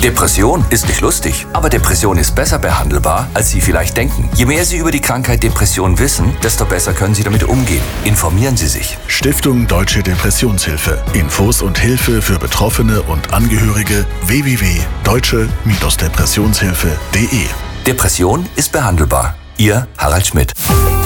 Depression ist nicht lustig, aber Depression ist besser behandelbar, als Sie vielleicht denken. Je mehr Sie über die Krankheit Depression wissen, desto besser können Sie damit umgehen. Informieren Sie sich. Stiftung Deutsche Depressionshilfe. Infos und Hilfe für Betroffene und Angehörige www.deutsche-depressionshilfe.de. Depression ist behandelbar. Ihr Harald Schmidt.